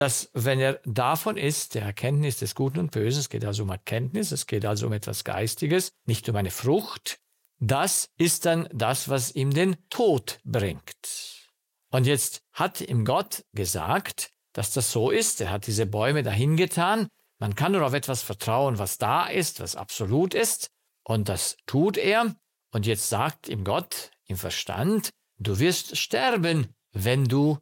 dass wenn er davon isst, der Erkenntnis des Guten und Bösen, es geht also um Erkenntnis, es geht also um etwas Geistiges, nicht um eine Frucht, das ist dann das, was ihm den Tod bringt. Und jetzt hat ihm Gott gesagt, dass das so ist. Er hat diese Bäume dahin getan. Man kann nur auf etwas vertrauen, was da ist, was absolut ist. Und das tut er. Und jetzt sagt ihm Gott im Verstand, du wirst sterben, wenn du